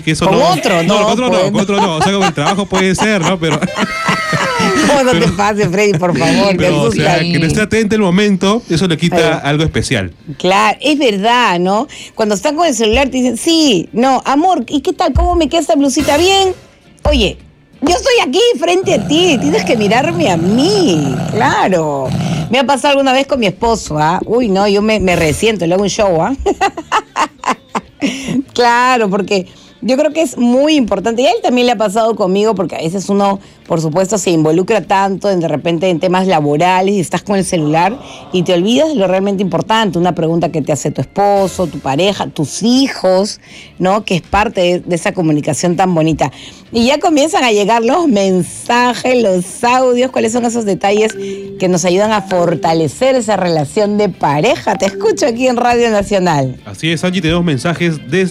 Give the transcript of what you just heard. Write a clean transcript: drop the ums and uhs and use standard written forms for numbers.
que eso con no... otro, no, con otro pues, no, con otro no. O sea, con el trabajo puede ser, ¿no? Pero... No te pases, Freddy, por favor, te Pero, o sea, asustas. que no esté atento el momento, eso le quita algo especial. Claro, es verdad, ¿no? Cuando están con el celular te dicen, sí, no, amor, ¿y qué tal? ¿Cómo me queda esta blusita? ¿Bien? Oye, yo estoy aquí frente a ti, tienes que mirarme a mí, claro. Me ha pasado alguna vez con mi esposo, ¿ah? Uy, no, yo me resiento, le hago un show, ¿ah? Claro, porque yo creo que es muy importante, y a él también le ha pasado conmigo, porque a veces uno, por supuesto, se involucra tanto de repente en temas laborales y estás con el celular y te olvidas de lo realmente importante, una pregunta que te hace tu esposo, tu pareja, tus hijos, ¿no? Que es parte de esa comunicación tan bonita. Y ya comienzan a llegar los mensajes, los audios, cuáles son esos detalles que nos ayudan a fortalecer esa relación de pareja. Te escucho aquí en Radio Nacional. Así es, Angie, tenemos mensajes desde